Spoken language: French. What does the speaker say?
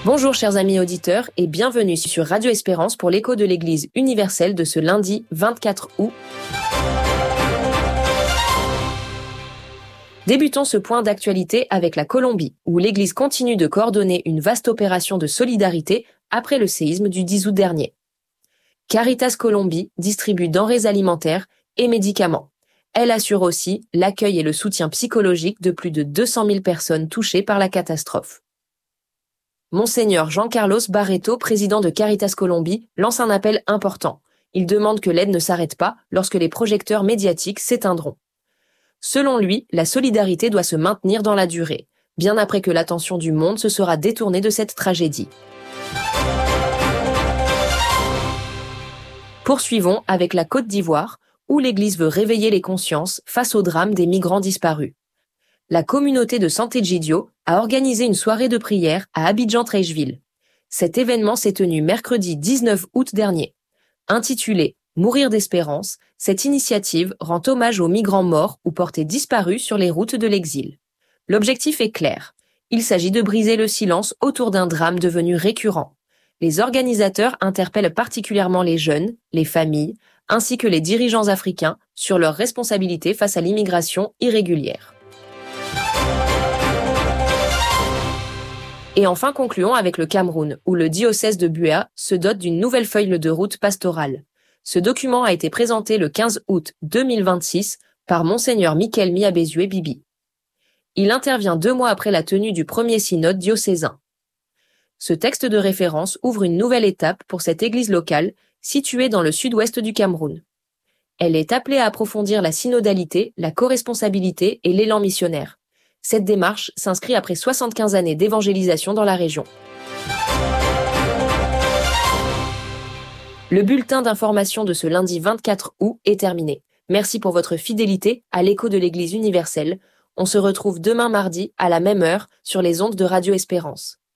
Bonjour chers amis auditeurs et bienvenue sur Radio Espérance pour l'écho de l'Église universelle de ce lundi 24 août. Débutons ce point d'actualité avec la Colombie, où l'Église continue de coordonner une vaste opération de solidarité après le séisme du 10 août dernier. Caritas Colombie distribue denrées alimentaires et médicaments. Elle assure aussi l'accueil et le soutien psychologique de plus de 200 000 personnes touchées par la catastrophe. Monseigneur Jean-Carlos Barreto, président de Caritas Colombie, lance un appel important. Il demande que l'aide ne s'arrête pas lorsque les projecteurs médiatiques s'éteindront. Selon lui, la solidarité doit se maintenir dans la durée, bien après que l'attention du monde se sera détournée de cette tragédie. Poursuivons avec la Côte d'Ivoire, où l'Église veut réveiller les consciences face au drame des migrants disparus. La communauté de Santé Djidio a organisé une soirée de prière à Abidjan-Treichville. Cet événement s'est tenu mercredi 19 août dernier. Intitulée « Mourir d'espérance », cette initiative rend hommage aux migrants morts ou portés disparus sur les routes de l'exil. L'objectif est clair. Il s'agit de briser le silence autour d'un drame devenu récurrent. Les organisateurs interpellent particulièrement les jeunes, les familles, ainsi que les dirigeants africains sur leurs responsabilités face à l'immigration irrégulière. Et enfin, concluons avec le Cameroun, où le diocèse de Buea se dote d'une nouvelle feuille de route pastorale. Ce document a été présenté le 15 août 2026 par Monseigneur Michael Miabezue Bibi. Il intervient 2 mois après la tenue du premier synode diocésain. Ce texte de référence ouvre une nouvelle étape pour cette église locale, située dans le sud-ouest du Cameroun. Elle est appelée à approfondir la synodalité, la coresponsabilité et l'élan missionnaire. Cette démarche s'inscrit après 75 années d'évangélisation dans la région. Le bulletin d'information de ce lundi 24 août est terminé. Merci pour votre fidélité à l'écho de l'Église universelle. On se retrouve demain mardi à la même heure sur les ondes de Radio Espérance.